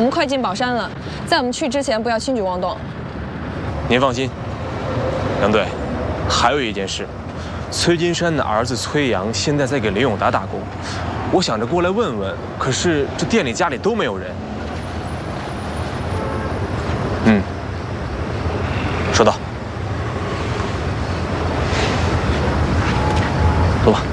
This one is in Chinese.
我们快进宝山了，在我们去之前不要轻举妄动。 您放心，杨队，还有一件事，崔金山的儿子崔阳现在在给林永达打工，我想着过来问问，可是这店里家里都没有人。收到。走吧。